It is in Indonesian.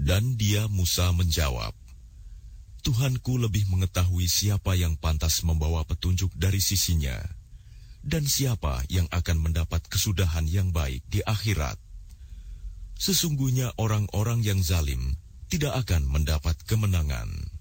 Dan dia Musa menjawab, Tuhanku lebih mengetahui siapa yang pantas membawa petunjuk dari sisinya, dan siapa yang akan mendapat kesudahan yang baik di akhirat. Sesungguhnya orang-orang yang zalim tidak akan mendapat kemenangan.